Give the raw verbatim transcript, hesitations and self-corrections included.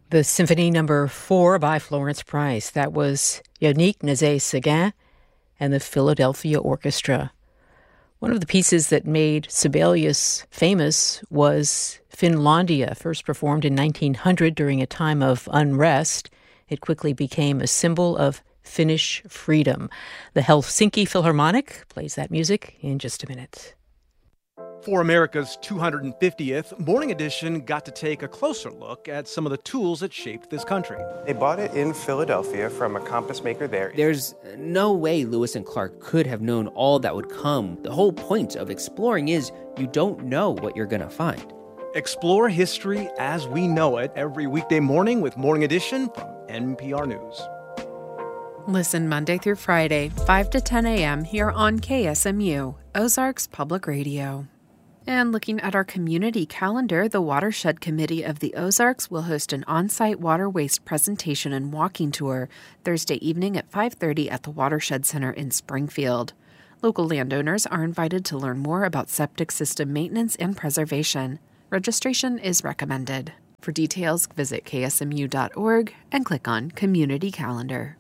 The Symphony Number Four by Florence Price. That was Yannick Nézet-Séguin and the Philadelphia Orchestra. One of the pieces that made Sibelius famous was Finlandia, first performed in nineteen hundred during a time of unrest. It quickly became a symbol of Finnish freedom. The Helsinki Philharmonic plays that music in just a minute. For America's two hundred fiftieth, Morning Edition got to take a closer look at some of the tools that shaped this country. They bought it in Philadelphia from a compass maker there. There's no way Lewis and Clark could have known all that would come. The whole point of exploring is you don't know what you're going to find. Explore history as we know it every weekday morning with Morning Edition from N P R News. Listen Monday through Friday, five to ten a.m. here on K S M U, Ozarks Public Radio. And looking at our community calendar, the Watershed Committee of the Ozarks will host an on-site water waste presentation and walking tour Thursday evening at five thirty at the Watershed Center in Springfield. Local landowners are invited to learn more about septic system maintenance and preservation. Registration is recommended. For details, visit K S M U dot org and click on Community Calendar.